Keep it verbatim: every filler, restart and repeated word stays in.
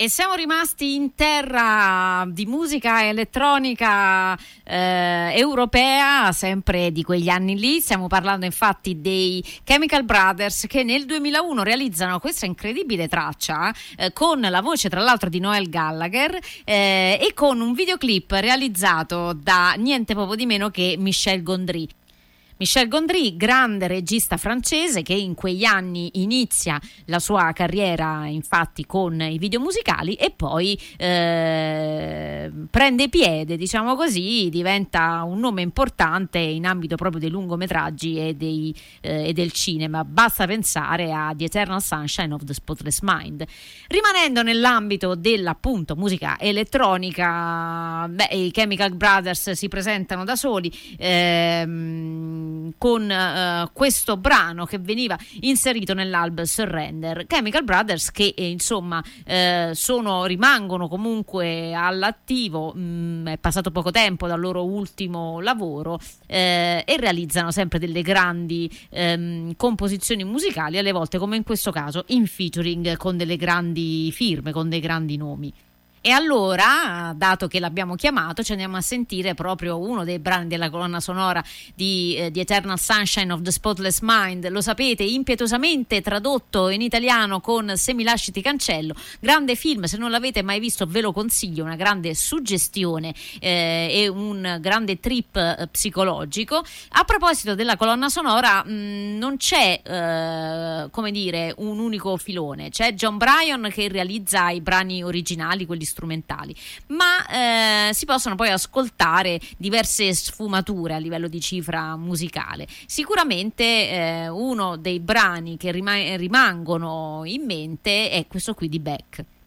E siamo rimasti in terra di musica elettronica eh, europea, sempre di quegli anni lì. Stiamo parlando infatti dei Chemical Brothers, che nel duemilauno realizzano questa incredibile traccia eh, con la voce tra l'altro di Noel Gallagher eh, e con un videoclip realizzato da niente poco di meno che Michel Gondry. Michel Gondry, grande regista francese che in quegli anni inizia la sua carriera infatti con i video musicali e poi eh, prende piede, diciamo così, diventa un nome importante in ambito proprio dei lungometraggi e, dei, eh, e del cinema. Basta pensare a The Eternal Sunshine of the Spotless Mind. Rimanendo nell'ambito dell'appunto musica elettronica, beh, i Chemical Brothers si presentano da soli ehm, con uh, questo brano che veniva inserito nell'album Surrender. Chemical Brothers che eh, insomma eh, sono rimangono comunque all'attivo, mh, è passato poco tempo dal loro ultimo lavoro eh, e realizzano sempre delle grandi ehm, composizioni musicali, alle volte come in questo caso in featuring con delle grandi firme, con dei grandi nomi. E allora, dato che l'abbiamo chiamato, ci andiamo a sentire proprio uno dei brani della colonna sonora di eh, The Eternal Sunshine of the Spotless Mind. Lo sapete, impietosamente tradotto in italiano con Se mi lasci ti cancello. Grande film, se non l'avete mai visto ve lo consiglio, una grande suggestione eh, e un grande trip eh, psicologico. A proposito della colonna sonora, mh, non c'è, eh, come dire, un unico filone. C'è John Bryan che realizza i brani originali, quelli strumentali, ma eh, si possono poi ascoltare diverse sfumature a livello di cifra musicale. Sicuramente eh, uno dei brani che rima- rimangono in mente è questo qui di Beck.